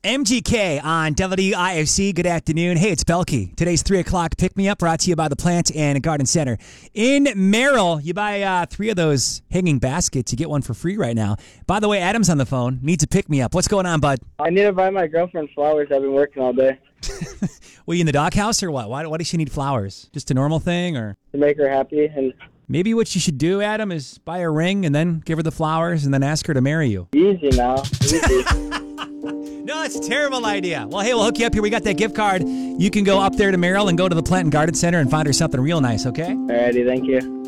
MGK on WIFC. Good afternoon. Hey, it's Belky. Today's 3 o'clock pick-me-up brought to you by the Plant and Garden Center. In Merrill, you buy 3 of those hanging baskets. You get one for free right now. By the way, Adam's on the phone. Needs a pick-me-up. What's going on, bud? I need to buy my girlfriend flowers. I've been working all day. Were you in the doghouse or what? Why does she need flowers? Just a normal thing? Or To make her happy. And maybe what you should do, Adam, is buy a ring and then give her the flowers and then ask her to marry you. easy now. Easy. No, it's a terrible idea. Well, hey, we'll hook you up here. We got that gift card. You can go up there to Merrill and go to the Plant and Garden Center and find her something real nice, okay? Alrighty, thank you.